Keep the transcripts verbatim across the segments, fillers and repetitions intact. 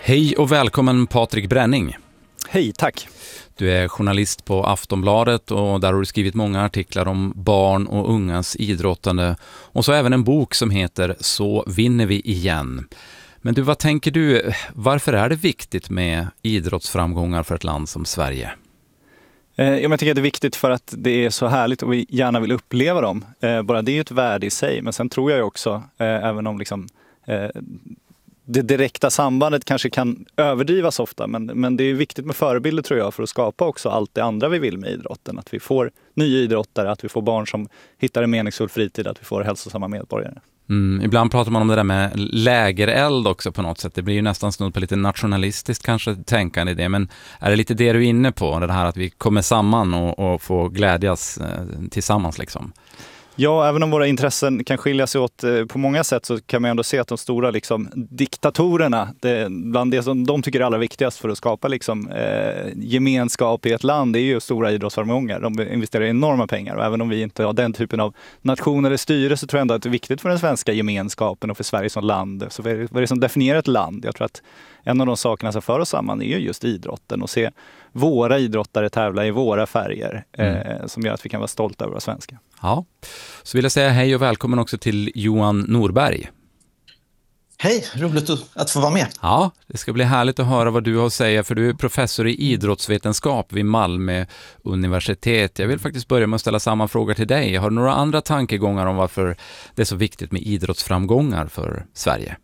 Hej och välkommen Patrik Bränning. Hej, tack. Du är journalist på Aftonbladet och där har du skrivit många artiklar om barn och ungas idrottande och så även en bok som heter Så vinner vi igen. Men du, vad tänker du, varför är det viktigt med idrottsframgångar för ett land som Sverige? Eh, jag tycker att det är viktigt för att det är så härligt och vi gärna vill uppleva dem. Eh, bara det är ju ett värde i sig, men sen tror jag också, eh, även om liksom, eh, det direkta sambandet kanske kan överdrivas ofta, men, men det är viktigt med förebilder tror jag för att skapa också allt det andra vi vill med idrotten. Att vi får nya idrottare, att vi får barn som hittar en meningsfull fritid, att vi får hälsosamma medborgare. Mm, ibland pratar man om det där med lägereld också på något sätt. Det blir ju nästan snudd på lite nationalistiskt kanske tänkande i det. Men är det lite det du är inne på? Det här att vi kommer samman och, och får glädjas eh, tillsammans liksom? Ja, även om våra intressen kan skilja sig åt eh, på många sätt så kan man ändå se att de stora liksom, diktatorerna, det, bland det som de tycker är allra viktigast för att skapa liksom, eh, gemenskap i ett land, det är ju stora idrottsframgångar. De investerar enorma pengar och även om vi inte har den typen av nation eller styre så tror jag ändå att det är viktigt för den svenska gemenskapen och för Sverige som land. Så vad är det, vad är det som definierar ett land? Jag tror att en av de sakerna som för oss samman är ju just idrotten och se våra idrottare tävla i våra färger mm. eh, som gör att vi kan vara stolta över våra svenska. Ja, så vill jag säga hej och välkommen också till Johan Norberg. Hej, roligt att få vara med. Ja, det ska bli härligt att höra vad du har att säga för du är professor i idrottsvetenskap vid Malmö universitet. Jag vill faktiskt börja med att ställa samma fråga till dig. Har du några andra tankegångar om varför det är så viktigt med idrottsframgångar för Sverige?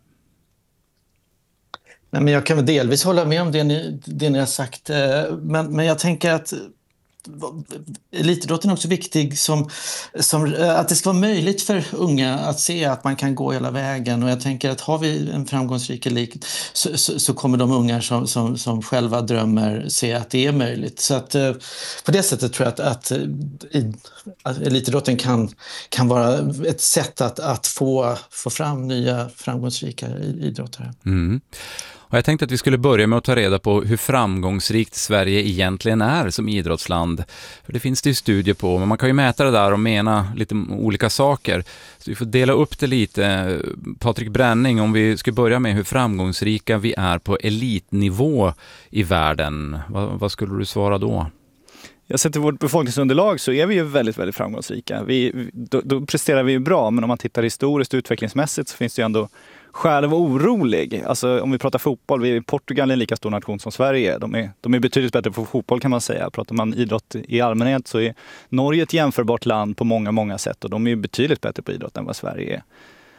Nej, men jag kan väl delvis hålla med om det ni, det ni har sagt, men, men jag tänker att elitidrotten är också viktig som, som att det ska vara möjligt för unga att se att man kan gå hela vägen och jag tänker att har vi en framgångsrik elit så, så, så kommer de unga som, som, som själva drömmer se att det är möjligt. Så att på det sättet tror jag att, att, att elitidrotten kan, kan vara ett sätt att, att få, få fram nya framgångsrika idrottare. Mm. Och jag tänkte att vi skulle börja med att ta reda på hur framgångsrikt Sverige egentligen är som idrottsland. För det finns det ju studier på, men man kan ju mäta det där och mena lite olika saker. Så vi får dela upp det lite. Patrik Bränning, om vi ska börja med hur framgångsrika vi är på elitnivå i världen. Vad, vad skulle du svara då? Jag sett i vårt befolkningsunderlag så är vi ju väldigt, väldigt framgångsrika. Vi, då, då presterar vi ju bra, men om man tittar historiskt och utvecklingsmässigt så finns det ju ändå skäl att vara orolig. Alltså om vi pratar fotboll, vi är Portugal en lika stor nation som Sverige. De är, de är betydligt bättre på fotboll kan man säga. Pratar man idrott i allmänhet så är Norge ett jämförbart land på många, många sätt. Och de är betydligt bättre på idrott än vad Sverige är.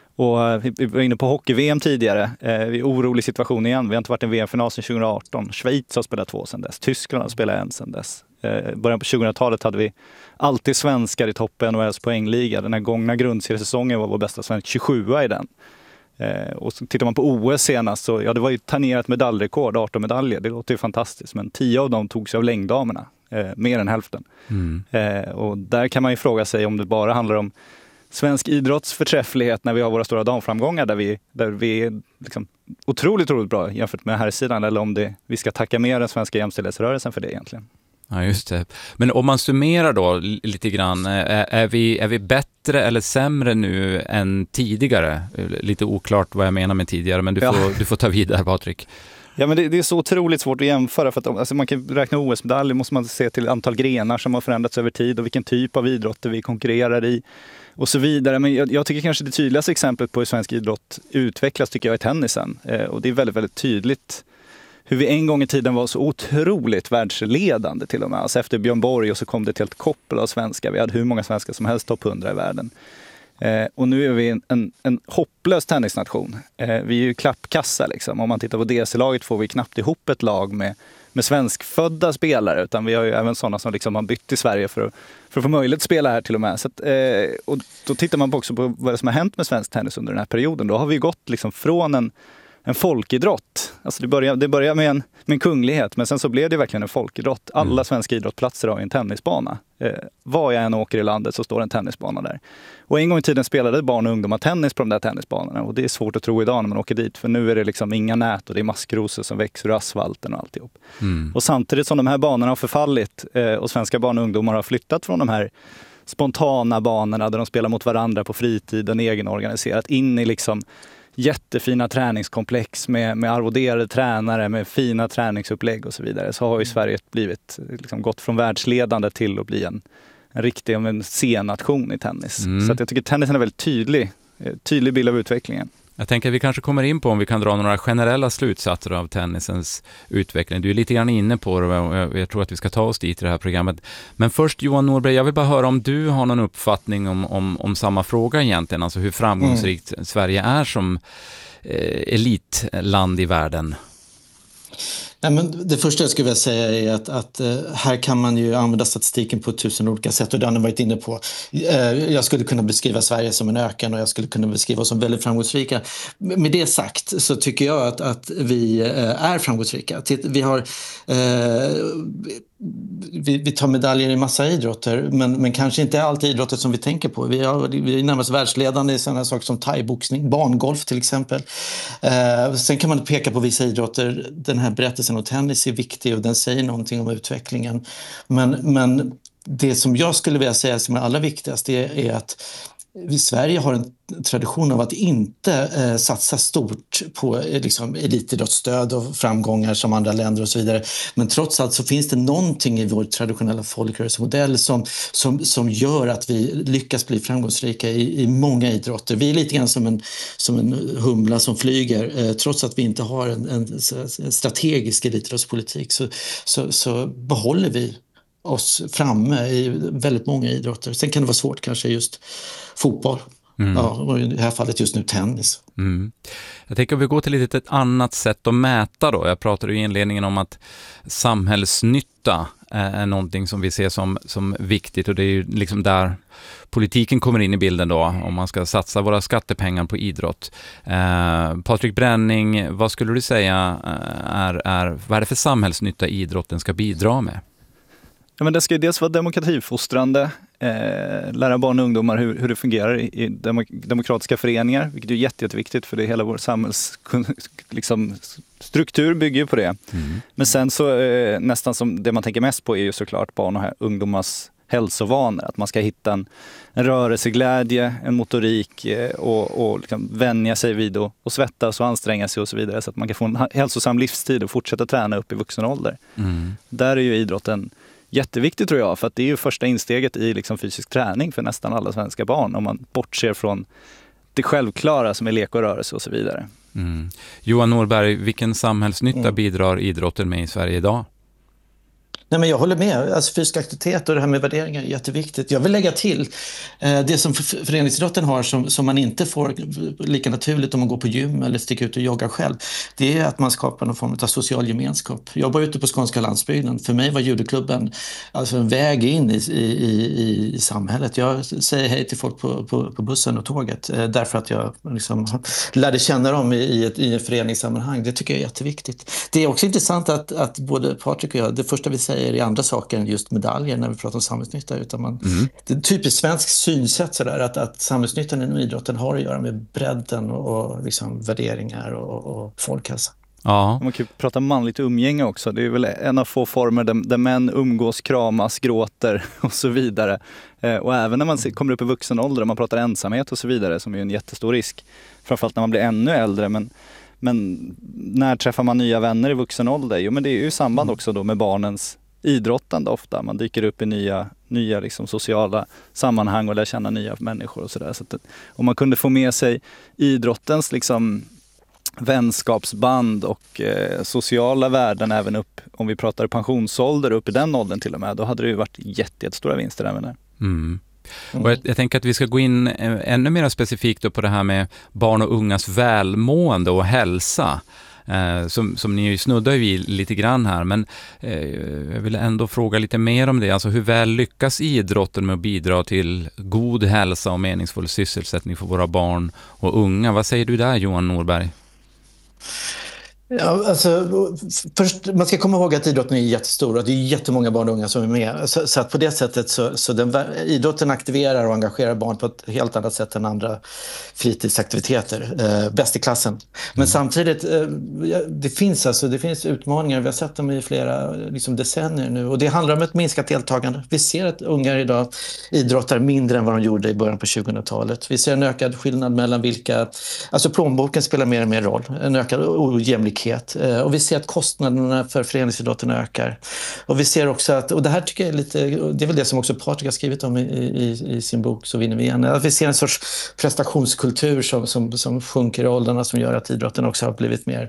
Och vi var inne på hockey-V M tidigare. Vi är i orolig situation igen. Vi har inte varit i en V M-final sedan tjugo arton. Schweiz har spelat två sedan dess. Tyskland har spelat en sedan dess. I början på tjugohundratalet hade vi alltid svenskar i toppen och N H L:s poängliga. Den här gångna grundseriesäsongen var vår bästa svensk tjugosjua i den. Eh, och så tittar man på O S senast så ja, det var ju tangerat medaljrekord, arton medaljer. Det låter ju fantastiskt, men tio av dem togs av längddamerna. Eh, mer än hälften. Mm. Eh, och där kan man ju fråga sig om det bara handlar om svensk idrotts förträfflighet när vi har våra stora damframgångar där vi, där vi är liksom otroligt, otroligt bra jämfört med här sidan. Eller om det, vi ska tacka mer den svenska jämställdhetsrörelsen för det egentligen. Ja, just det. Men om man summerar då lite grann, är, är, vi, är vi bättre eller sämre nu än tidigare? Lite oklart vad jag menar med tidigare, men du får, ja. du får ta vidare, Patrik. Ja, men det, det är så otroligt svårt att jämföra för att alltså man kan räkna O S-medaljer måste man se till antal grenar som har förändrats över tid och vilken typ av idrotter vi konkurrerar i och så vidare. Men jag, jag tycker kanske det tydligaste exemplet på hur svensk idrott utvecklas tycker jag är tennisen. Eh, och det är väldigt, väldigt tydligt hur vi en gång i tiden var så otroligt världsledande till och med. Alltså efter Björn Borg och så kom det ett helt koppel av svenskar. Vi hade hur många svenskar som helst topp hundra i världen. Eh, och nu är vi en, en, en hopplös tennisnation. Eh, vi är ju klappkassa liksom. Om man tittar på D S C-laget får vi knappt ihop ett lag med, med svenskfödda spelare. Utan vi har ju även sådana som liksom har bytt i Sverige för att, för att få möjlighet att spela här till och med. Så att, eh, och då tittar man också på vad som har hänt med svensk tennis under den här perioden. Då har vi gått liksom från en en folkidrott. Alltså det börjar, det börjar med, en, med en kunglighet, men sen så blev det verkligen en folkidrott. Alla mm. svenska idrottsplatser har en tennisbana. Eh, var jag än åker i landet så står en tennisbana där. Och en gång i tiden spelade barn och ungdomar tennis på de där tennisbanorna. Och det är svårt att tro idag när man åker dit. För nu är det liksom inga nät och det är maskrosor som växer ur asfalten och alltihop. Mm. Och samtidigt som de här banorna har förfallit eh, och svenska barn och ungdomar har flyttat från de här spontana banorna där de spelar mot varandra på fritiden, egenorganiserat, in i liksom jättefina träningskomplex med, med arvoderade tränare, med fina träningsupplägg och så vidare, så har ju Sverige blivit, liksom, gått från världsledande till att bli en, en riktig en C-nation i tennis. Mm. Så att jag tycker tennisen är väldigt tydlig, tydlig bild av utvecklingen. Jag tänker att vi kanske kommer in på om vi kan dra några generella slutsatser av tennisens utveckling. Du är lite grann inne på det och jag tror att vi ska ta oss dit i det här programmet. Men först Johan Norberg, jag vill bara höra om du har någon uppfattning om, om, om samma fråga egentligen. Alltså hur framgångsrikt mm. Sverige är som eh, elitland i världen. Nej, men det första jag skulle vilja säga är att, att här kan man ju använda statistiken på tusen olika sätt och den har varit inne på. Jag skulle kunna beskriva Sverige som en öken och jag skulle kunna beskriva oss som väldigt framgångsrika. Med det sagt så tycker jag att, att vi är framgångsrika. Vi har... Eh, Vi, vi tar medaljer i massa idrotter, men, men kanske inte allt idrotter som vi tänker på. Vi, har, vi är närmast världsledande i sådana saker som thaiboxning, barngolf till exempel. Eh, sen kan man peka på vissa idrotter. Den här berättelsen om tennis är viktig och den säger någonting om utvecklingen. Men, men det som jag skulle vilja säga som är allra viktigast är, är att Sverige har en tradition av att inte eh, satsa stort på eh, liksom, elitidrottsstöd och framgångar som andra länder och så vidare. Men trots allt så finns det någonting i vår traditionella folkrörelsemodell som, som, som gör att vi lyckas bli framgångsrika i, i många idrotter. Vi är lite grann som en, som en humla som flyger. Eh, trots att vi inte har en, en, en strategisk elitidrottspolitik så, så, så behåller vi oss framme i väldigt många idrotter. Sen kan det vara svårt kanske just fotboll. Mm. Ja, och i det här fallet just nu tennis. Mm. Jag tänker att vi går till lite ett annat sätt att mäta då. Jag pratade i inledningen om att samhällsnytta är någonting som vi ser som, som viktigt och det är ju liksom där politiken kommer in i bilden då om man ska satsa våra skattepengar på idrott. Eh, Patrik Bränning, vad skulle du säga är, är, vad är det för samhällsnytta idrotten ska bidra med? Ja, men det ska ju dels vara demokratifostrande, eh, lära barn och ungdomar hur, hur det fungerar i, i demok- demokratiska föreningar, vilket är jätte, jätteviktigt för det hela vår samhällsstruktur liksom, bygger på det. Mm. Men sen så eh, nästan som det man tänker mest på är ju såklart barn och ungdomars hälsovanor. Att man ska hitta en, en rörelseglädje, en motorik eh, och, och liksom vänja sig vid och, och svettas och anstränga sig och så vidare så att man kan få en hälsosam livstid och fortsätta träna upp i vuxen ålder. Mm. Där är ju idrotten jätteviktigt tror jag, för att det är ju första insteget i liksom fysisk träning för nästan alla svenska barn om man bortser från det självklara som är lek och rörelse och så vidare. Mm. Johan Norberg, vilken samhällsnytta mm. bidrar idrotten med i Sverige idag? Nej, men jag håller med. Alltså, fysisk aktivitet och det här med värderingar är jätteviktigt. Jag vill lägga till eh, det som föreningsidrotten har som, som man inte får lika naturligt om man går på gym eller sticker ut och joggar själv. Det är att man skapar någon form av social gemenskap. Jag var ute på skånska landsbygden. För mig var judoklubben alltså en väg in i, i, i, i samhället. Jag säger hej till folk på, på, på bussen och tåget eh, därför att jag liksom lärde känna dem i, i, ett, i ett föreningssammanhang. Det tycker jag är jätteviktigt. Det är också intressant att, att både Patrik och jag, det första vi säger i andra saker än just medaljer när vi pratar om samhällsnytta utan man, mm. det är typiskt svenskt synsätt sådär, att, att samhällsnyttan inom idrotten har att göra med bredden och, och liksom värderingar och, och folkhälsa. Ja. Man kan ju prata manligt umgänge också. Det är väl en av få former där, där män umgås, kramas, gråter och så vidare. Eh, och även när man kommer upp i vuxen ålder och man pratar ensamhet och så vidare som är en jättestor risk. Framförallt när man blir ännu äldre men Men när träffar man nya vänner i vuxen ålder? Jo, men det är ju i samband också då med barnens idrottande ofta. Man dyker upp i nya, nya liksom sociala sammanhang och lär känna nya människor och sådär. Så att om man kunde få med sig idrottens liksom vänskapsband och eh, sociala värden även upp, om vi pratar pensionsålder, upp i den åldern till och med, då hade det ju varit jätte, jättestora vinster där med det. Mm. Och jag, jag tänker att vi ska gå in ännu mer specifikt då på det här med barn och ungas välmående och hälsa. Eh, som, som ni ju snuddar vid lite grann här, men eh, jag vill ändå fråga lite mer om det. Alltså hur väl lyckas idrotten med att bidra till god hälsa och meningsfull sysselsättning för våra barn och unga? Vad säger du där, Johan Norberg? Ja, alltså, först, man ska komma ihåg att idrotten är jättestor och det är jättemånga barn och unga som är med. Så, så att på det sättet så, så den, idrotten aktiverar och engagerar barn på ett helt annat sätt än andra fritidsaktiviteter. Eh, bäst i klassen. Men mm. samtidigt, eh, det, finns alltså, det finns utmaningar. Vi har sett dem i flera liksom, decennier nu. Och det handlar om ett minskat deltagande. Vi ser att ungar idag idrottar mindre än vad de gjorde i början på tjugohundratalet. Vi ser en ökad skillnad mellan vilka... Alltså plånboken spelar mer och mer roll. En ökad ojämlikhet. Och vi ser att kostnaderna för föreningsidrotten ökar. Och vi ser också att, och det här tycker jag är lite, det är väl det som också Patrik har skrivit om i, i, i sin bok Så vinner vi igen. Att vi ser en sorts prestationskultur som, som, som sjunker i åldrarna som gör att idrotten också har blivit mer,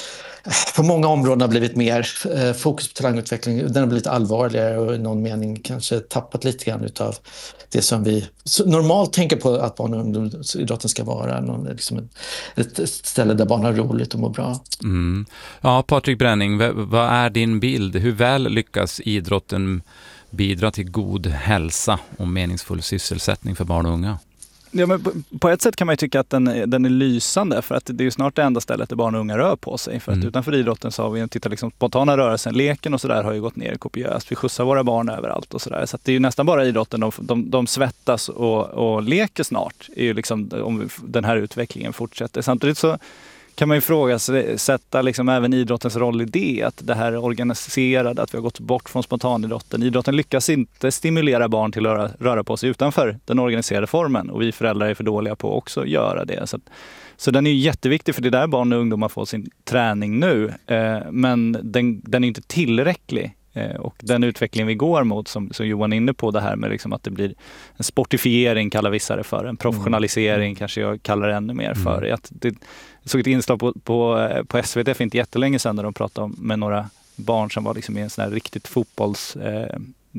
på många områden har blivit mer eh, fokus på talangutveckling. Den har blivit allvarligare och i någon mening kanske tappat lite grann utav det som vi normalt tänker på att barn- och ungdomsidrotten ska vara. Någon, liksom ett, ett ställe där barn har roligt och mår bra. Mm. Ja, Patrik Bränning, v- vad är din bild? Hur väl lyckas idrotten bidra till god hälsa och meningsfull sysselsättning för barn och unga? Ja, men på, på ett sätt kan man ju tycka att den, den är lysande, för att det är ju snart det enda stället där barn och unga rör på sig. För att mm. utanför idrotten så har vi, tittar liksom spontana rörelsen, leken och sådär har ju gått ner kopiöst. Vi skjutsar våra barn överallt och sådär. Så att det är ju nästan bara idrotten, de, de, de svettas och, och leker snart, är ju liksom, om den här utvecklingen fortsätter. Samtidigt så kan man ju ifrågasätta liksom även idrottens roll i det, att det här är organiserade, att vi har gått bort från spontanidrotten. Idrotten lyckas inte stimulera barn till att röra, röra på sig utanför den organiserade formen, och vi föräldrar är för dåliga på att också göra det. Så, att, så den är ju jätteviktig, för det är där barn och ungdomar får sin träning nu, eh, men den, den är inte tillräcklig. Och den utveckling vi går mot, som, som Johan är inne på, det här med liksom att det blir en sportifiering, kallar vissa det för, en professionalisering mm. kanske jag kallar det ännu mer för. Mm. Att det, jag såg ett inslag på, på, på S V T för inte jättelänge sedan där de pratade om, med några barn som var liksom i en sån här riktigt fotbolls eh,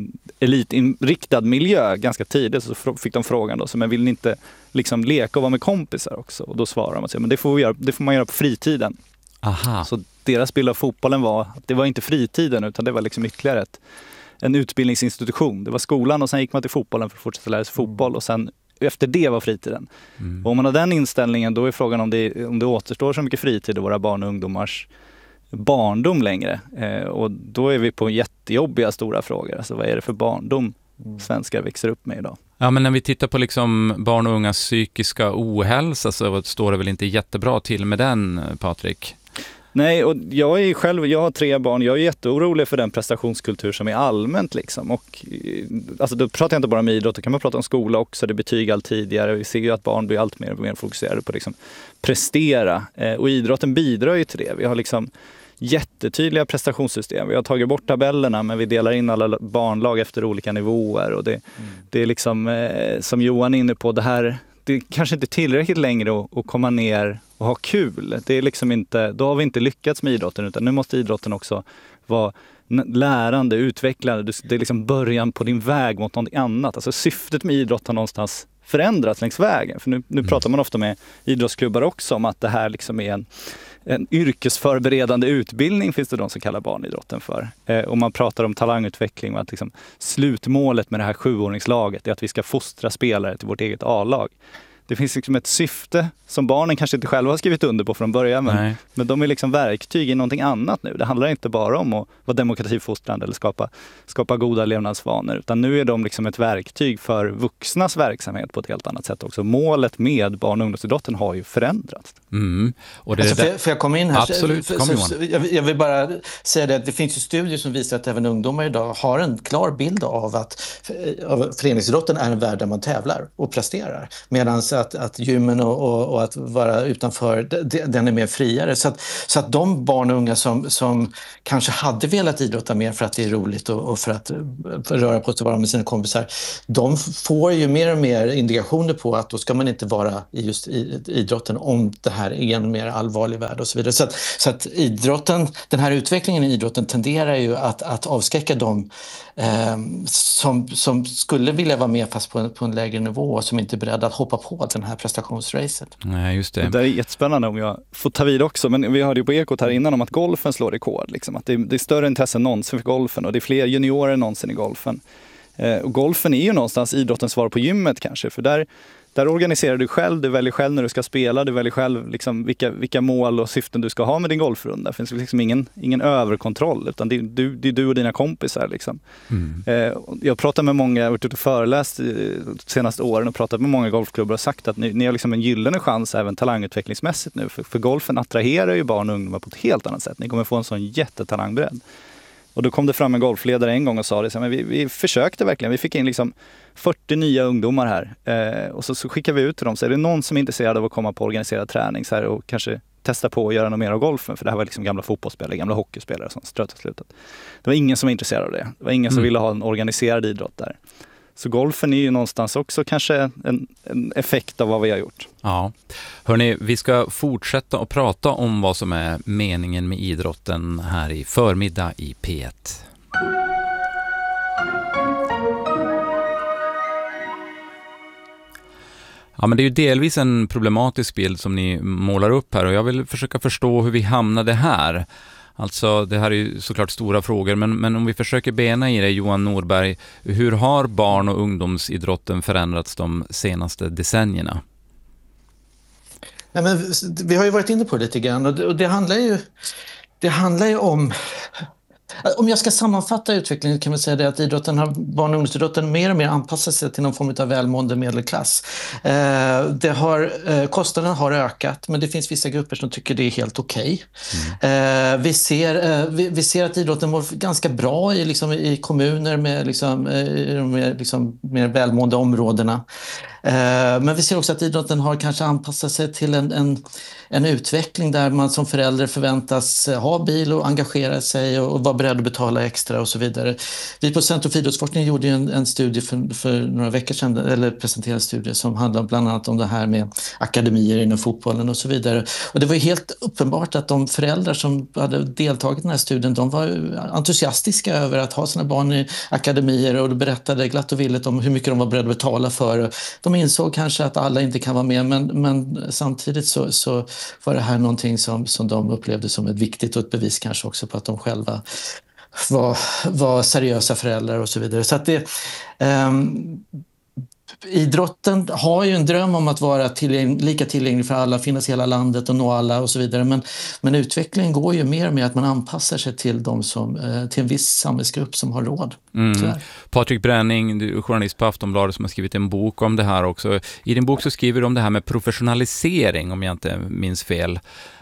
elitinriktad miljö ganska tidigt. Så fick de frågan då, så, men vill ni inte liksom leka och vara med kompisar också? Och då svarar de att men det får, vi göra, det får man göra på fritiden. Aha. Så deras bild av fotbollen var att det var inte fritiden, utan det var liksom ytterligare ett, en utbildningsinstitution. Det var skolan och sen gick man till fotbollen för att fortsätta lära sig fotboll, och sen efter det var fritiden. Mm. Och om man har den inställningen, då är frågan om det, om det återstår så mycket fritid i våra barn och ungdomars barndom längre. Eh, och då är vi på jättejobbiga stora frågor. Alltså vad är det för barndom svenskar växer upp med idag? Ja, men när vi tittar på liksom barn och ungas psykiska ohälsa, så står det väl inte jättebra till med den, Patrik? Nej, och jag är själv, jag har tre barn, jag är jätteorolig för den prestationskultur som är allmänt liksom. Och alltså då pratar jag inte bara om idrott, då kan man prata om skola också, det betyg allt tidigare. Vi ser ju att barn blir allt mer och mer fokuserade på liksom prestera, eh, och idrotten bidrar ju till det. Vi har liksom jättetydliga prestationssystem. Vi har tagit bort tabellerna, men vi delar in alla barnlag efter olika nivåer, och det, mm. det är liksom eh, som Johan är inne på, det här, det är kanske inte tillräckligt längre att, att komma ner och ha kul. Det är liksom inte, då har vi inte lyckats med idrotten, utan nu måste idrotten också vara lärande, utvecklande. Det är liksom början på din väg mot något annat. Alltså syftet med idrott har någonstans förändrats längs vägen. För nu, nu mm. pratar man ofta med idrottsklubbar också om att det här liksom är en, en yrkesförberedande utbildning, finns det de som kallar barnidrotten för. Eh, och man pratar om talangutveckling och att liksom slutmålet med det här sjuåringslaget är att vi ska fostra spelare till vårt eget A-lag. Det finns liksom ett syfte som barnen kanske inte själva har skrivit under på från början, men, men de är liksom verktyg i någonting annat nu. Det handlar inte bara om att vara demokratifostrande eller skapa, skapa goda levnadsvanor, utan nu är de liksom ett verktyg för vuxnas verksamhet på ett helt annat sätt också. Målet med barn- och ungdomsidrotten har ju förändrats. Mm. Och det, alltså, får, jag, får jag komma in här? Absolut, kom så, så, jag, jag vill bara säga det att det finns ju studier som visar att även ungdomar idag har en klar bild av att av föreningsidrotten är en värld där man tävlar och presterar, medan att, att gymmen och, och, och att vara utanför, den är mer friare. Så att, så att de barn och unga som, som kanske hade velat idrotta mer för att det är roligt och, och för att för röra på sig och vara med sina kompisar, de får ju mer och mer indikationer på att då ska man inte vara i just idrotten om det här är en mer allvarlig värld och så vidare. Så att, så att idrotten, den här utvecklingen i idrotten tenderar ju att, att avskräcka dem eh, som, som skulle vilja vara med fast på en, på en lägre nivå och som inte är beredda att hoppa på den här prestationsracet. Nej, just det. Det är jättespännande om jag får ta vid också, men vi hörde ju på Ekot här innan om att golfen slår rekord. Liksom. Att det, är, det är större intresse än någonsin för golfen, och det är fler juniorer än någonsin i golfen. Eh, och golfen är ju någonstans idrottens svar på gymmet kanske, för där där organiserar du själv, du väljer själv när du ska spela, du väljer själv liksom vilka, vilka mål och syften du ska ha med din golfrunda. Det finns liksom ingen, ingen överkontroll, utan det är du, det är du och dina kompisar. Liksom. Mm. Eh, jag pratar med många, jag har varit ute och föreläst de senaste åren och pratat med många golfklubbar och sagt att ni, ni har liksom en gyllene chans även talangutvecklingsmässigt nu. För, för golfen attraherar ju barn och ungdomar på ett helt annat sätt. Ni kommer få en sån jättetalangbreddd. Och då kom det fram en golfledare en gång och sa det, så, men vi, vi försökte verkligen, vi fick in liksom fyrtio nya ungdomar här eh, och så, så skickade vi ut till dem, så är det någon som är intresserad av att komma på organiserad träning så här, och kanske testa på att göra något mer av golfen, för det här var liksom gamla fotbollsspelare, gamla hockeyspelare som ströt slutet. Det var ingen som var intresserad av det, det var ingen som mm. ville ha en organiserad idrott där. Så golfen är ju någonstans också kanske en, en effekt av vad vi har gjort. Ja, hörni, vi ska fortsätta att prata om vad som är meningen med idrotten här i förmiddag i P ett. Ja, men det är ju delvis en problematisk bild som ni målar upp här och jag vill försöka förstå hur vi hamnade här. Alltså det här är ju såklart stora frågor, men, men om vi försöker bena i det, Johan Norberg, hur har barn- och ungdomsidrotten förändrats de senaste decennierna? Ja, men vi har ju varit inne på det lite grann och det, och det handlar ju, det handlar ju om... Om jag ska sammanfatta utvecklingen kan man säga det att idrotten har, barn- och ungdomsidrotten mer och mer anpassat sig till någon form av välmående medelklass. Eh, det har, eh, kostnaderna har ökat, men det finns vissa grupper som tycker det är helt okej. Okay. Mm. Eh, vi, ser, eh, vi, vi ser att idrotten mår ganska bra i, liksom, i kommuner med liksom, i de mer, liksom, mer välmående områdena. Eh, men vi ser också att idrotten har kanske anpassat sig till en, en, en utveckling där man som förälder förväntas ha bil och engagera sig och, och vara beredd att betala extra och så vidare. Vi på Centrum för idrottsforskning gjorde en, en studie för, för några veckor sedan, eller presenterade en studie som handlar bland annat om det här med akademier inom fotbollen och så vidare. Och det var helt uppenbart att de föräldrar som hade deltagit i den här studien, de var entusiastiska över att ha sina barn i akademier och berättade glatt och villigt om hur mycket de var beredda att betala för. De insåg kanske att alla inte kan vara med, men, men samtidigt så, så var det här någonting som, som de upplevde som ett viktigt och ett bevis kanske också på att de själva var, var seriösa föräldrar och så vidare. Så att det, um, idrotten har ju en dröm om att vara tillgäng, lika tillgänglig för alla, finnas i hela landet och nå alla och så vidare. Men, men utvecklingen går ju mer med att man anpassar sig till, de som, till en viss samhällsgrupp som har råd. Mm. Patrik Bränning, du är journalist på Aftonbladet som har skrivit en bok om det här också. I din bok så skriver du om det här med professionalisering, om jag inte minns fel.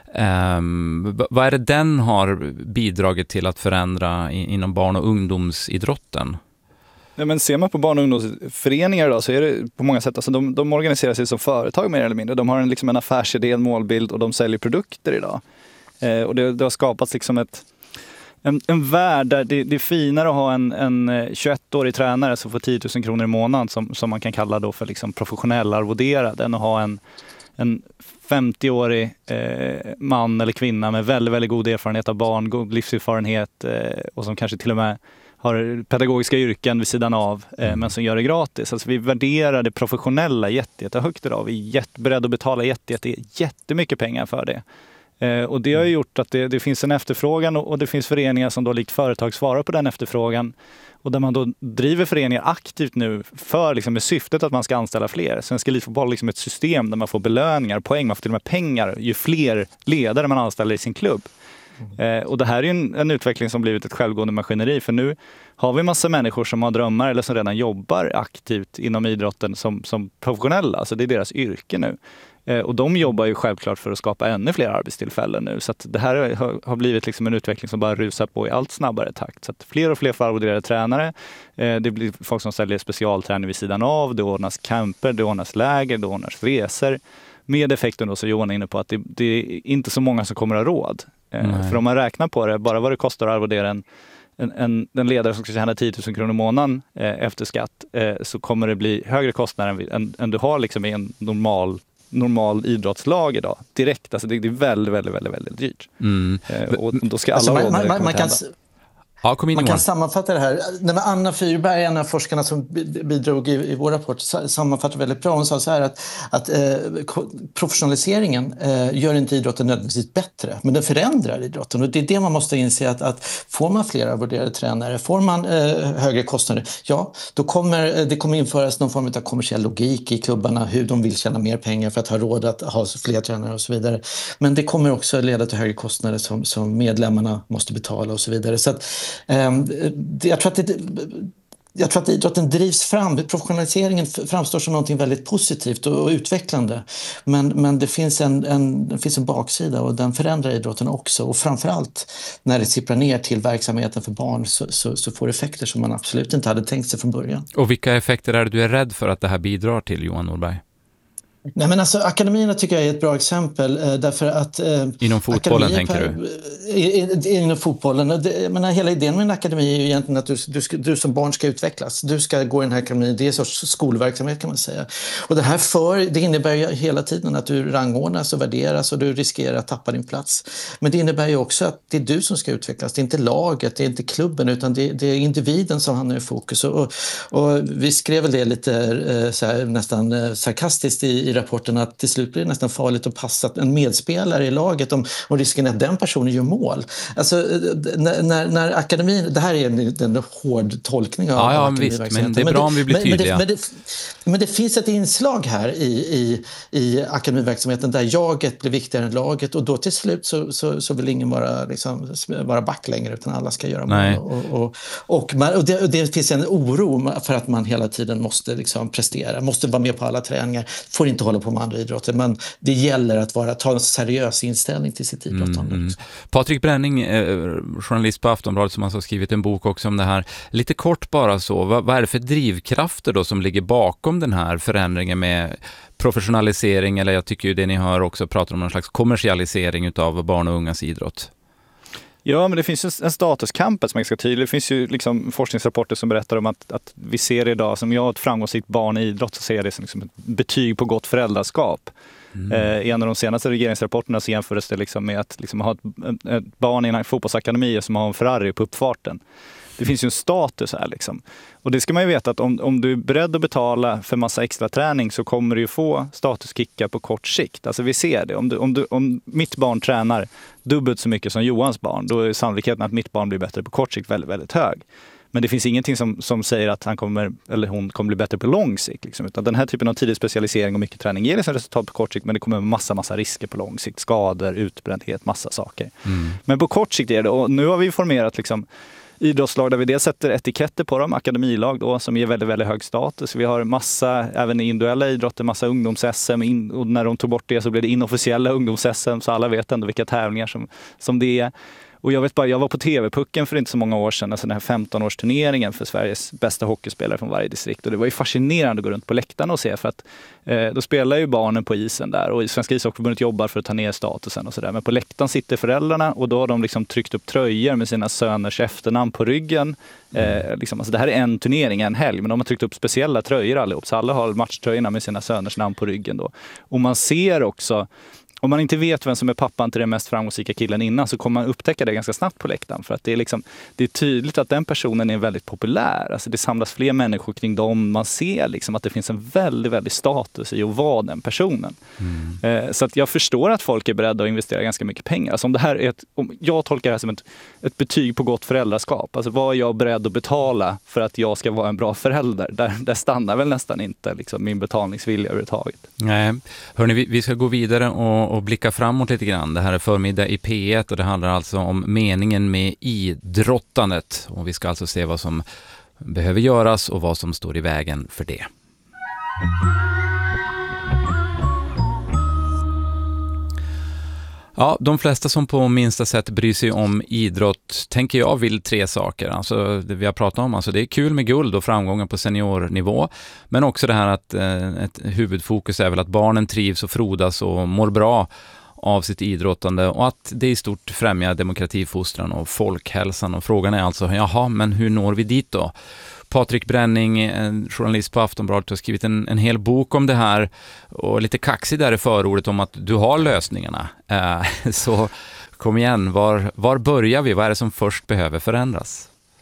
Um, vad är det den har bidragit till att förändra i, inom barn- och ungdomsidrotten? Ja, men ser man på barn- och ungdomsföreningar då, så är det på många sätt, alltså de, de organiserar sig som företag mer eller mindre. De har en, liksom en affärsidé, en målbild och de säljer produkter idag. Eh, och det, det har skapats liksom ett, en, en värld där det, det är finare att ha en, en tjugoett-årig tränare som får tio tusen kronor i månaden som, som man kan kalla då för liksom professionell arvoderad än att ha en, en femtio-årig eh, man eller kvinna med väldigt, väldigt god erfarenhet av barn, god livserfarenhet eh, och som kanske till och med har pedagogiska yrken vid sidan av, eh, mm. men som gör det gratis. Alltså vi värderar det professionella jätte, jätte högt idag. Vi är jätte, beredda att betala jätte, jätte, jättemycket pengar för det. Eh, och det har gjort att det, det finns en efterfrågan och, och det finns föreningar som då likt företag svarar på den efterfrågan. Och där man då driver föreningar aktivt nu för liksom, med syftet att man ska anställa fler. Svenska Elitfotboll är liksom ett system där man får belöningar, poäng, man får till och med pengar ju fler ledare man anställer i sin klubb. Mm. Eh, och det här är ju en, en utveckling som blivit ett självgående maskineri, för nu har vi massa människor som har drömmar eller som redan jobbar aktivt inom idrotten som, som professionella, alltså det är deras yrke nu. Eh, och de jobbar ju självklart för att skapa ännu fler arbetstillfällen nu, så att det här har, har blivit liksom en utveckling som bara rusar på i allt snabbare takt. Så att fler och fler får arvoderade tränare, eh, det blir folk som säljer specialträning vid sidan av, det ordnas camper, det ordnas läger, det ordnas resor. Med effekten då så Johan är inne på att det, det är inte så många som kommer att ha råd. Mm. För om man räknar på det, bara vad det kostar att arvodera en, en, en, en ledare som ska tjäna tio tusen kronor i månaden eh, efter skatt, eh, så kommer det bli högre kostnader än, än, än du har liksom i en normal, normal idrottslag idag. Direkt, alltså det, det är väldigt, väldigt, väldigt, väldigt dyrt. Mm. Eh, och då ska alla alltså man, råd man, man, man kan Ja, kom in Man Johan. kan sammanfatta det här. Nej, men Anna Fyrberg, en av forskarna som bidrog i, i vår rapport, sammanfattar väldigt bra. Hon sa så här att, att eh, professionaliseringen eh, gör inte idrotten nödvändigtvis bättre, men den förändrar idrotten. Och det är det man måste inse, att, att får man flera värderade tränare, får man eh, högre kostnader, ja, då kommer det kommer införas någon form av kommersiell logik i klubbarna, hur de vill tjäna mer pengar för att ha råd att ha fler tränare och så vidare. Men det kommer också leda till högre kostnader som, som medlemmarna måste betala och så vidare. Så att, eh, jag tror att det, Jag tror att idrotten drivs fram, professionaliseringen framstår som något väldigt positivt och utvecklande. Men, men det, finns en, en, det finns en baksida, och den förändrar idrotten också. Och framförallt när det sipprar ner till verksamheten för barn så, så, så får effekter som man absolut inte hade tänkt sig från början. Och vilka effekter är det du är rädd för att det här bidrar till, Johan Norberg? Nej, men alltså, akademierna tycker jag är ett bra exempel eh, därför att... Eh, inom fotbollen tänker per, du? I, inom fotbollen. Det, menar, hela idén med en akademi är ju egentligen att du, du, ska, du som barn ska utvecklas. Du ska gå i den här akademin. Det är en sorts skolverksamhet kan man säga. Och det här för, det innebär ju hela tiden att du rangordnas och värderas och du riskerar att tappa din plats. Men det innebär ju också att det är du som ska utvecklas. Det är inte laget, det är inte klubben, utan det, det är individen som hamnar i fokus. Och, och vi skrev väl det lite eh, så här, nästan eh, sarkastiskt i i rapporten, att till slut blir det nästan farligt att passa en medspelare i laget om, om risken är att den personen gör mål. Alltså när, när, när akademin, det här är en, en hård tolkning av ja, ja, visst, men det är bra men det, om vi blir tydliga. Men det, men, det, men det finns ett inslag här i, i, i akademiverksamheten där jaget blir viktigare än laget, och då till slut så, så, så vill ingen vara, liksom, vara back längre, utan alla ska göra mål. Och, och, och, man, och, det, och det finns en oro för att man hela tiden måste liksom prestera, måste vara med på alla träningar, får inte hålla på med andra idrotter, men det gäller att vara, ta en seriös inställning till sitt idrottande. Mm. Patrik Bränning, eh, journalist på Aftonbladet, som har skrivit en bok också om det här. Lite kort bara så, vad, vad är det för drivkrafter då som ligger bakom den här förändringen med professionalisering, eller jag tycker ju det ni hör också pratar om någon slags kommersialisering utav barn och ungas idrott? Ja, men det finns en statuskamp som är ganska tydlig. Det finns ju liksom forskningsrapporter som berättar om att, att vi ser idag, som jag har ett framgångsrikt barn i idrott, så ser jag det som liksom ett betyg på gott föräldraskap. Mm. Eh, I en av de senaste regeringsrapporterna så jämfördes det liksom med att liksom ha ett, ett barn i en fotbollsakademi som har en Ferrari på uppfarten. Det finns ju en status här liksom. Och det ska man ju veta, att om, om du är beredd att betala för massa extra träning så kommer du ju få statuskickar på kort sikt. Alltså vi ser det. Om, du, om, du, om mitt barn tränar dubbelt så mycket som Johans barn, då är sannolikheten att mitt barn blir bättre på kort sikt väldigt, väldigt hög. Men det finns ingenting som, som säger att han kommer, eller hon kommer bli bättre på lång sikt. Liksom. Utan den här typen av tidig specialisering och mycket träning ger liksom resultat på kort sikt, men det kommer massa, massa risker på lång sikt. Skador, utbrändhet, massa saker. Mm. Men på kort sikt är det, och nu har vi formerat liksom idrottslag där vi dels sätter etiketter på dem, akademilag då, som ger väldigt, väldigt hög status. Vi har massa, även i individuella idrotter, massa ungdoms-S M, in, och när de tog bort det så blev det inofficiella ungdoms-S M, så alla vet ändå vilka tävlingar som, som det är. Och jag vet bara, jag var på T V-pucken för inte så många år sedan, alltså den här femton-årsturneringen för Sveriges bästa hockeyspelare från varje distrikt. Och det var ju fascinerande att gå runt på läktarna och se, för att eh, då spelar ju barnen på isen där, och Svenska ishockeyförbundet jobbar för att ta ner statusen och sådär. Men på läktaren sitter föräldrarna, och då har de liksom tryckt upp tröjor med sina söners efternamn på ryggen. Eh, liksom, alltså det här är en turnering, en helg, men de har tryckt upp speciella tröjor allihop, så alla har matchtröjorna med sina söners namn på ryggen då. Och man ser också, om man inte vet vem som är pappan till den mest framgångsrika killen innan, så kommer man upptäcka det ganska snabbt på läktaren. För att det är, liksom, det är tydligt att den personen är väldigt populär. Alltså det samlas fler människor kring dem. Man ser liksom att det finns en väldigt, väldigt status i att vara den personen. Mm. Eh, så att jag förstår att folk är beredda att investera ganska mycket pengar. Alltså om det här är ett, om jag tolkar det här som ett, ett betyg på gott föräldraskap. Alltså vad är jag beredd att betala för att jag ska vara en bra förälder? Där, där stannar väl nästan inte liksom min betalningsvilja överhuvudtaget. Nej, hörni, vi, vi ska gå vidare och och blicka framåt lite grann. Det här är förmiddag i P ett och det handlar alltså om meningen med idrottandet. Och vi ska alltså se vad som behöver göras och vad som står i vägen för det. Ja, de flesta som på minsta sätt bryr sig om idrott, tänker jag, vill tre saker. Alltså det vi har pratat om, alltså det är kul med guld och framgångar på seniornivå, men också det här att eh, ett huvudfokus är väl att barnen trivs och frodas och mår bra av sitt idrottande, och att det i stort främjar demokratifostran och folkhälsan. Och frågan är alltså, jaha, men hur når vi dit då? Patrik Bränning, en journalist på Aftonbladet, har skrivit en, en hel bok om det här, och lite kaxig där i förordet om att du har lösningarna. Eh, så kom igen, var, var börjar vi? Vad är det som först behöver förändras?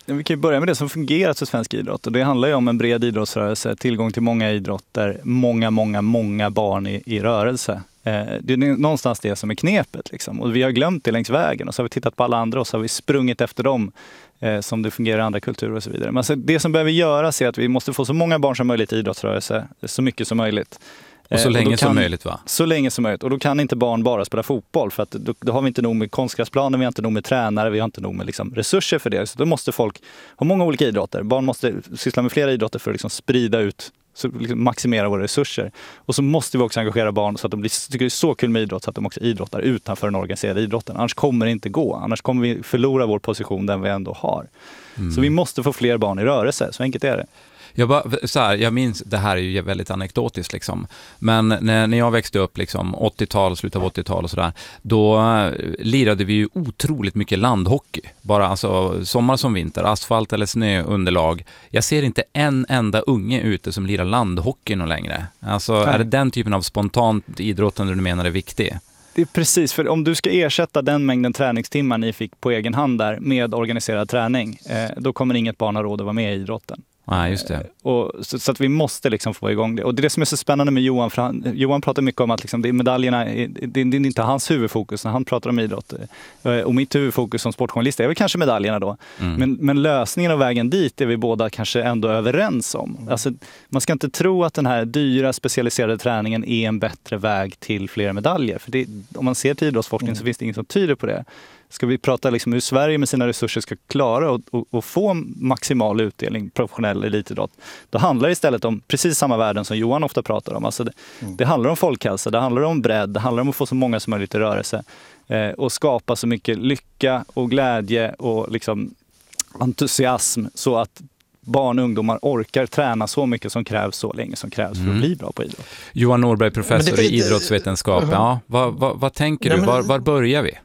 Vi kan ju börja med det som fungerat för svensk idrott. Och det handlar ju om en bred idrottsrörelse, tillgång till många idrotter, många, många, många barn i, i rörelse. Eh, det är någonstans det som är knepet. Liksom. Och vi har glömt det längs vägen och så har vi tittat på alla andra och så har vi sprungit efter dem eh, som det fungerar i andra kulturer och så vidare. Men alltså, det som behöver göras är att vi måste få så många barn som möjligt i idrottsrörelse, så mycket som möjligt. Och så länge och kan, som möjligt va? Så länge som möjligt. Och då kan inte barn bara spela fotboll för att då, då har vi inte nog med konstgräsplaner, vi har inte nog med tränare, vi har inte nog med liksom, resurser för det. Så då måste folk ha många olika idrotter. Barn måste syssla med flera idrotter för att liksom, sprida ut, så, liksom, maximera våra resurser. Och så måste vi också engagera barn så att de blir, tycker det är så kul med idrott så att de också idrottar utanför den organiserade idrotten. Annars kommer det inte gå. Annars kommer vi förlora vår position den vi ändå har. Mm. Så vi måste få fler barn i rörelse. Så enkelt är det. Jag, bara, så här, jag minns, det här är ju väldigt anekdotiskt liksom, men när, när jag växte upp liksom, åttiotal, slutet av åttiotal och sådär, då uh, lirade vi ju otroligt mycket landhockey, bara alltså sommar som vinter, asfalt eller snöunderlag. Jag ser inte en enda unge ute som lirar landhockey någon längre. Alltså Nej. Är det den typen av spontant idrotten du menar är viktig? Det är precis, för om du ska ersätta den mängden träningstimmar ni fick på egen hand där med organiserad träning, eh, då kommer inget barn ha råd att vara med i idrotten. Ja, just det. Och, så, så att vi måste liksom få igång det. Och det är det som är så spännande med Johan. För han, Johan pratar mycket om att liksom, det är medaljerna, det, det är inte hans huvudfokus när han pratar om idrott. Och mitt huvudfokus som sportjournalist är väl kanske medaljerna då. Mm. Men, men lösningen och vägen dit är vi båda kanske ändå överens om. Mm. Alltså, man ska inte tro att den här dyra specialiserade träningen är en bättre väg till fler medaljer. För det, om man ser till idrottsforskning mm. så finns det inget som tyder på det. Ska vi prata liksom hur Sverige med sina resurser ska klara och, och, och få maximal utdelning, professionell elitidrott, då handlar det istället om precis samma värden som Johan ofta pratar om. Alltså det, mm. det handlar om folkhälsa, det handlar om bredd, det handlar om att få så många som möjligt i rörelse eh, och skapa så mycket lycka och glädje och liksom entusiasm så att barn och ungdomar orkar träna så mycket som krävs så länge som krävs för att mm. bli bra på idrott. Johan Norberg, professor det, i idrottsvetenskap. Uh-huh. Ja, vad, vad, vad tänker du? Var, var börjar vi?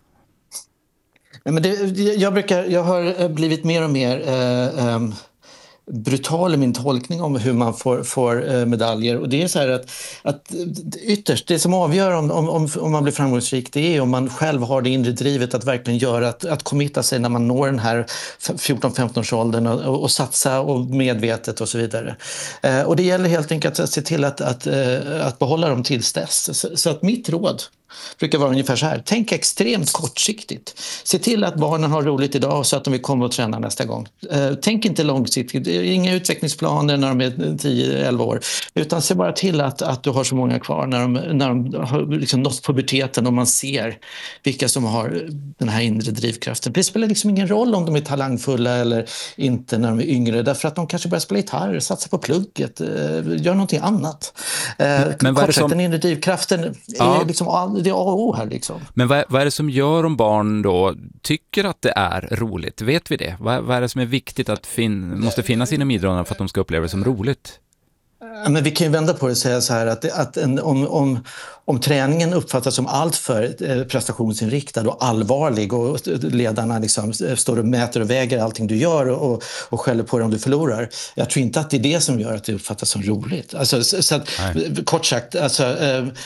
Men det, jag, brukar, jag har blivit mer och mer eh, eh, brutal i min tolkning om hur man får, får eh, medaljer. Och det är så här att, att ytterst, det som avgör om, om, om man blir framgångsrik, det är om man själv har det inre drivet att verkligen göra, att, att committa sig när man når den här fjorton-femton-årsåldern och, och, och satsa och medvetet och så vidare. Eh, och det gäller helt enkelt att se till att, att, att, att behålla dem tills dess. Så, så att mitt råd brukar vara ungefär så här. Tänk extremt kortsiktigt. Se till att barnen har roligt idag så att de vill komma och träna nästa gång. Tänk inte långsiktigt. Inga utvecklingsplaner när de är tio elva år. Utan se bara till att, att du har så många kvar när de, när de har liksom nått puberteten och man ser vilka som har den här inre drivkraften. Det spelar liksom ingen roll om de är talangfulla eller inte när de är yngre. Därför att de kanske börjar spela gitarr, satsa på plugget, gör någonting annat. Men vad är det som... Den inre drivkraften är ja. liksom det är A och O här liksom. Men vad, vad är det som gör om barn då tycker att det är roligt? Vet vi det? Vad, vad är det som är viktigt att fin- måste finnas inom idrotten för att de ska uppleva det som roligt? Men vi kan ju vända på det och säga så här att, att en, om, om, om träningen uppfattas som allt för prestationsinriktad och allvarlig och ledarna liksom står och mäter och väger allting du gör och, och skäller på dig om du förlorar. Jag tror inte att det är det som gör att det uppfattas som roligt. Alltså, så att, kort sagt, alltså,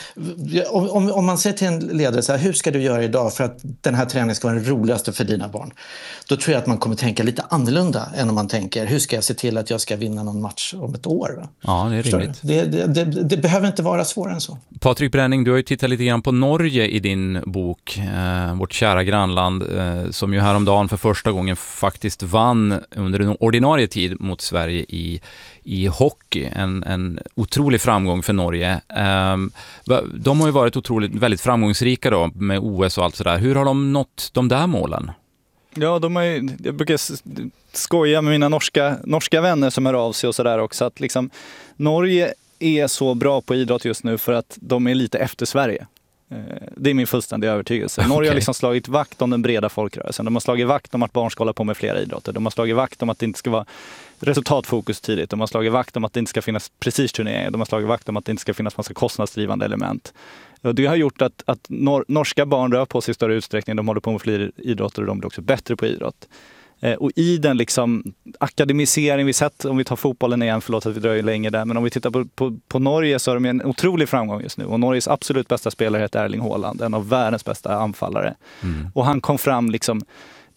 om, om man säger till en ledare så här, hur ska du göra idag för att den här träningen ska vara den roligaste för dina barn? Då tror jag att man kommer tänka lite annorlunda än om man tänker, hur ska jag se till att jag ska vinna någon match om ett år? Va? Ja, det är rimligt. Det, det, det, det behöver inte vara svårare än så. Patrik Bränning, du har ju tittat lite grann på Norge i din bok, eh, vårt kära grannland, eh, som ju häromdagen för första gången faktiskt vann under en ordinarie tid mot Sverige i, i hockey. En, en otrolig framgång för Norge. Eh, de har ju varit otroligt, väldigt framgångsrika då med O S och allt sådär. Hur har de nått de där målen? Ja, de har ju, jag brukar skoja med mina norska, norska vänner som hör av sig och sådär också. Att liksom, Norge är så bra på idrott just nu för att de är lite efter Sverige. Det är min fullständiga övertygelse. Norge okay. har liksom slagit vakt om den breda folkrörelsen. De har slagit vakt om att barn ska hålla på med flera idrotter. De har slagit vakt om att det inte ska vara resultatfokus tidigt. De har slagit vakt om att det inte ska finnas prestigeturneringar. De har slagit vakt om att det inte ska finnas massa kostnadsdrivande element. Och det har gjort att, att nor- norska barn rör på sig i större utsträckning. De håller på med fler idrotter och de blir också bättre på idrott. Eh, och i den liksom akademisering vi sett, om vi tar fotbollen igen, förlåt att vi dröjer länge där, men om vi tittar på, på, på Norge så har de en otrolig framgång just nu. Och Norges absolut bästa spelare heter Erling Haaland, en av världens bästa anfallare. Mm. Och han kom fram liksom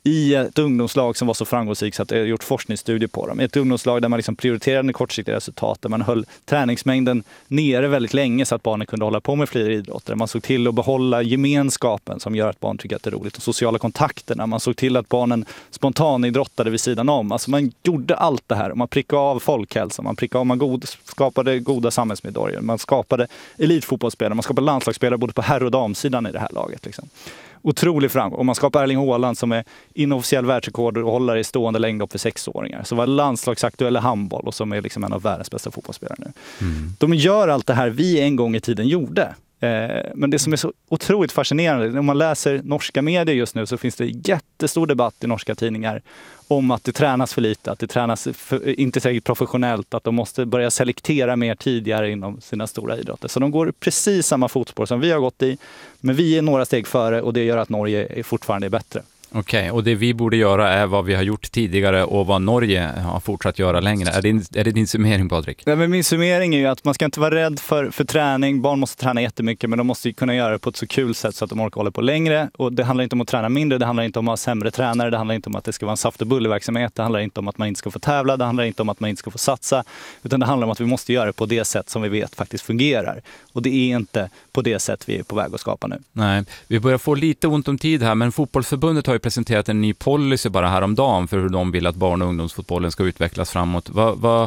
i ett ungdomslag som var så framgångsrikt så att det har gjort forskningsstudier på dem. Ett ungdomslag där man liksom prioriterade kortsiktiga resultat, där man höll träningsmängden nere väldigt länge så att barnen kunde hålla på med fler idrotter. Man såg till att behålla gemenskapen som gör att barn tycker att det är roligt. De sociala kontakterna. Man såg till att barnen spontanidrottade vid sidan om. Alltså man gjorde allt det här. Man prickade av folkhälsan, man prickade av, man god, skapade goda samhällsmedborgare. Man skapade elitfotbollsspelare, man skapade landslagsspelare både på herr- och damsidan i det här laget. Liksom. Otrolig framgång. Och man skapar Erling Haaland som är inofficiell världsrekordhållare i stående längdhopp för sexåringar. Så var landslagsaktuell i handboll och som är liksom en av världens bästa fotbollsspelare nu. Mm. De gör allt det här vi en gång i tiden gjorde. Men det som är så otroligt fascinerande, om man läser norska medier just nu så finns det jättestor debatt i norska tidningar om att det tränas för lite, att det tränas för, inte tillräckligt professionellt, att de måste börja selektera mer tidigare inom sina stora idrotter. Så de går precis samma fotspår som vi har gått i, men vi är några steg före och det gör att Norge är fortfarande är bättre. Okej, okay, och det vi borde göra är vad vi har gjort tidigare och vad Norge har fortsatt göra längre. Är det, är det din summering, Patrik? Ja, men min summering är ju att man ska inte vara rädd för, för träning. Barn måste träna jättemycket, men de måste ju kunna göra det på ett så kul sätt så att de orkar hålla på längre. Och det handlar inte om att träna mindre, det handlar inte om att ha sämre tränare, det handlar inte om att det ska vara en saft- och bullverksamhet, det handlar inte om att man inte ska få tävla, det handlar inte om att man inte ska få satsa, utan det handlar om att vi måste göra det på det sätt som vi vet faktiskt fungerar. Och det är inte på det sätt vi är på väg att skapa nu. Nej, vi börjar få lite ont om tid här, men Fotbollsförbundet har ju presenterat en ny policy bara häromdagen för hur de vill att barn- och ungdomsfotbollen ska utvecklas framåt. Vad, vad,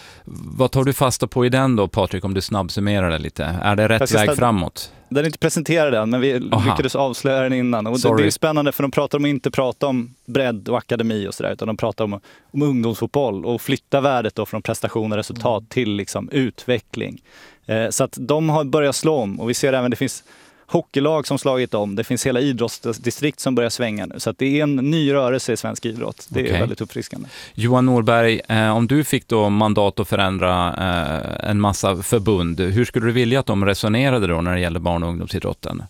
vad tar du fasta på i den då, Patrik, om du snabbsummerar det lite? Är det rätt väg framåt? Den är inte presenterad än, men vi Aha. lyckades avslöja den innan. Och det, det är spännande för de pratar om att inte prata om bredd och akademi och sådär, utan de pratar om, om ungdomsfotboll och flytta värdet då från prestation och resultat mm. till liksom utveckling. Eh, så att de har börjat slå om och vi ser även det finns hockeylag som slagit om. Det finns hela idrottsdistrikt som börjar svänga nu. Så att det är en ny rörelse i svensk idrott. Det okay. är väldigt uppfriskande. Johan Norberg, eh, om du fick då mandat att förändra eh, en massa förbund, hur skulle du vilja att de resonerade då när det gäller barn- och ungdomsidrotten?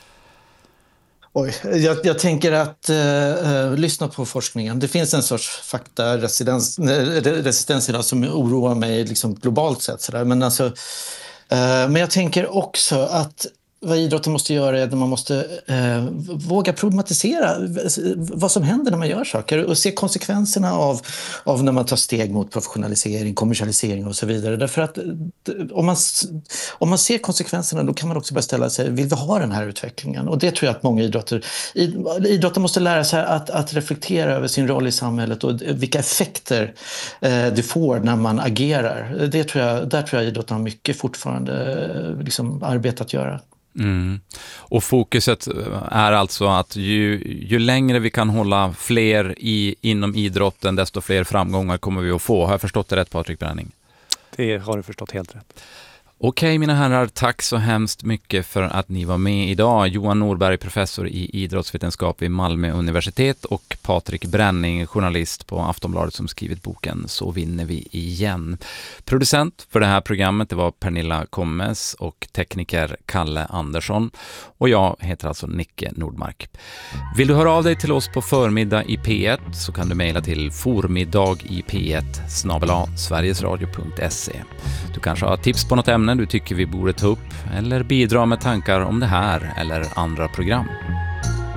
Oj, jag, jag tänker att uh, lyssna på forskningen. Det finns en sorts faktaresistens idag som oroar mig liksom globalt sett. Sådär. Men, alltså, uh, men jag tänker också att vad idrotten måste göra är att man måste eh, våga problematisera vad som händer när man gör saker och se konsekvenserna av, av när man tar steg mot professionalisering, kommersialisering och så vidare. Därför att om man, om man ser konsekvenserna då kan man också börja ställa sig, vill vi ha den här utvecklingen? Och det tror jag att många idrotter, idrotten måste lära sig att, att reflektera över sin roll i samhället och vilka effekter eh, det får när man agerar. Det tror jag, där tror jag idrotten har mycket fortfarande liksom, arbete att göra. Mm. Och fokuset är alltså att ju, ju längre vi kan hålla fler i, inom idrotten, desto fler framgångar kommer vi att få. Har jag förstått det rätt, Patrik Bränning? Det har du förstått helt rätt. Okej, mina herrar, tack så hemskt mycket för att ni var med idag. Johan Norberg, professor i idrottsvetenskap vid Malmö universitet, och Patrik Bränning, journalist på Aftonbladet som skrivit boken Så vinner vi igen. Producent för det här programmet det var Pernilla Kommes och tekniker Kalle Andersson. Och jag heter alltså Nicke Nordmark. Vill du höra av dig till oss på förmiddag i P ett så kan du mejla till formiddag i p ett snabel-a sverigesradio punkt se. Du kanske har tips på något ämne du tycker vi borde ta upp eller bidra med tankar om det här eller andra program.